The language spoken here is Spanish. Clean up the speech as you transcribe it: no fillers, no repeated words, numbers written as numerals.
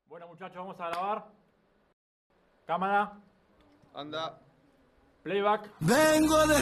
Bueno, muchachos, vamos a grabar. Cámara. Anda. Playback. Vengo de